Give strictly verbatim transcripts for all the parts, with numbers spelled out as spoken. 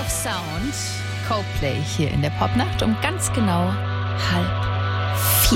Sound. Coldplay hier in der Popnacht um ganz genau halb vier.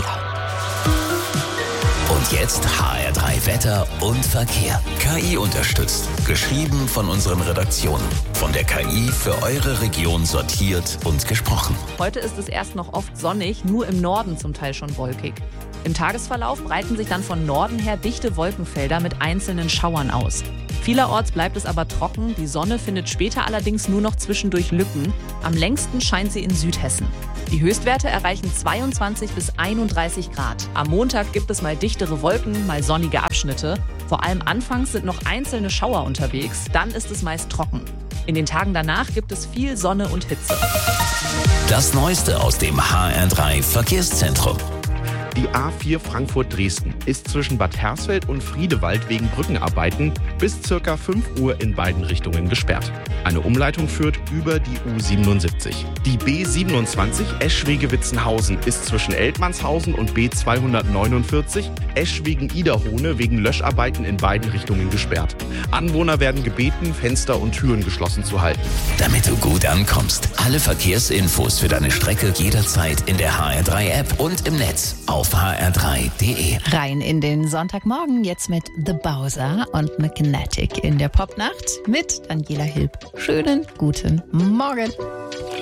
Und jetzt H R drei Wetter und Verkehr. K I unterstützt. Geschrieben von unseren Redaktionen. Von der K I für eure Region sortiert und gesprochen. Heute ist es erst noch oft sonnig, nur im Norden zum Teil schon wolkig. Im Tagesverlauf breiten sich dann von Norden her dichte Wolkenfelder mit einzelnen Schauern aus. Vielerorts bleibt es aber trocken, die Sonne findet später allerdings nur noch zwischendurch Lücken. Am längsten scheint sie in Südhessen. Die Höchstwerte erreichen zweiundzwanzig bis einunddreißig Grad. Am Montag gibt es mal dichtere Wolken, mal sonnige Abschnitte. Vor allem anfangs sind noch einzelne Schauer unterwegs, dann ist es meist trocken. In den Tagen danach gibt es viel Sonne und Hitze. Das Neueste aus dem H R drei Verkehrszentrum. Die A vier Frankfurt-Dresden ist zwischen Bad Hersfeld und Friedewald wegen Brückenarbeiten bis ca. fünf Uhr in beiden Richtungen gesperrt. Eine Umleitung führt über die U siebenundsiebzig. Die B siebenundzwanzig Eschwege-Witzenhausen ist zwischen Eltmannshausen und B zweihundertneunundvierzig Eschwegen-Iderhohne wegen Löscharbeiten in beiden Richtungen gesperrt. Anwohner werden gebeten, Fenster und Türen geschlossen zu halten. Damit du gut ankommst, alle Verkehrsinfos für deine Strecke jederzeit in der H R drei App und im Netz auf h r drei punkt d e. Rein in den Sonntagmorgen jetzt mit The Bowser und Magnetic in der Popnacht mit Daniela Hilb. Schönen guten Morgen.